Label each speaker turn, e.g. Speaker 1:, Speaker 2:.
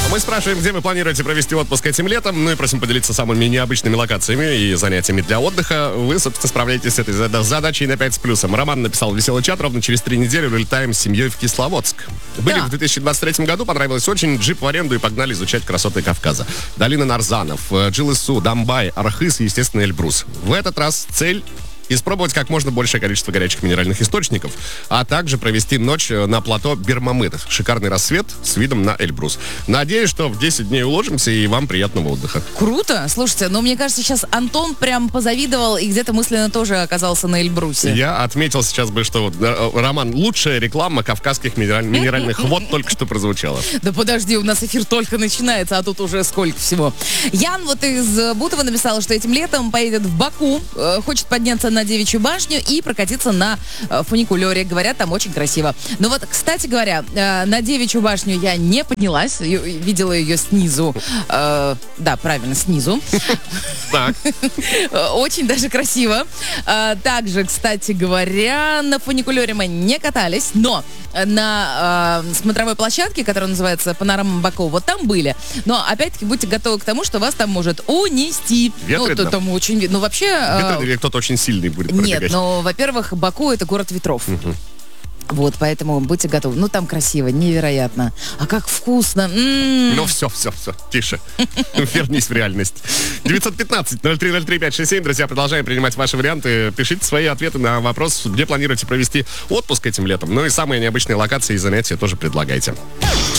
Speaker 1: Мы спрашиваем, где вы планируете провести отпуск этим летом, ну и просим поделиться самыми необычными локациями и занятиями для отдыха. Вы, собственно, справляетесь с этой задачей на 5 с плюсом. Роман написал в веселый чат, ровно через 3 недели вылетаем с семьей в Кисловодск. Были в 2023 году, понравилось очень, джип в аренду и погнали изучать красоты Кавказа. Долина Нарзанов, Джилысу, Дамбай, Архыз и, естественно, Эльбрус. В этот раз цель — испробовать как можно большее количество горячих минеральных источников, а также провести ночь на плато Бермамыт. Шикарный рассвет с видом на Эльбрус. Надеюсь, что в 10 дней уложимся, и вам приятного отдыха.
Speaker 2: Круто. Слушайте, но мне кажется, сейчас Антон прям позавидовал и где-то мысленно тоже оказался на Эльбрусе.
Speaker 1: Я отметил сейчас бы, что Роман, лучшая реклама кавказских минеральных вод только что прозвучала.
Speaker 2: Да подожди, у нас эфир только начинается, а тут уже сколько всего. Ян вот из Бутова написал, что этим летом поедет в Баку, хочет подняться на Девичью башню и прокатиться на фуникулере. Говорят, там очень красиво. Но вот, кстати говоря, на Девичью башню я не поднялась. Видела ее снизу. Да, правильно, снизу.
Speaker 1: Так.
Speaker 2: Очень даже красиво. Также, кстати говоря, на фуникулере мы не катались, но на смотровой площадке, которая называется «Панорама Баку», вот там были. Но, опять-таки, будьте готовы к тому, что вас там может унести.
Speaker 1: Ветрено?
Speaker 2: Ну, там очень... Ну, вообще...
Speaker 1: Ветрено или кто-то очень сильный будет пробегать?
Speaker 2: Нет, но, во-первых, Баку — это город ветров. Вот, поэтому будьте готовы. Ну, там красиво, невероятно. А как вкусно.
Speaker 1: Ну, все, тише. Вернись в реальность. 915-0303-567. Друзья, продолжаем принимать ваши варианты. Пишите свои ответы на вопрос, где планируете провести отпуск этим летом. Ну и самые необычные локации и занятия тоже предлагайте.